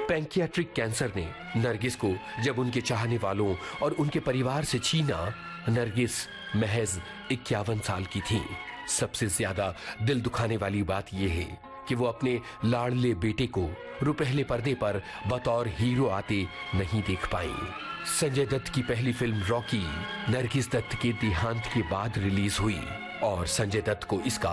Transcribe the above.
Pancreatic cancer ने नरगिस को जब उनके चाहने वालों और उनके परिवार से छीना, नरगिस महज 51 साल की थी। सबसे ज्यादा दिल दुखाने वाली बात यह है कि वो अपने लाडले बेटे को रुपहले पर्दे पर बतौर हीरो आते नहीं देख पाई। संजय दत्त की पहली फिल्म रॉकी नरगिस दत्त के देहांत के बाद रिलीज हुई और संजय दत्त को इसका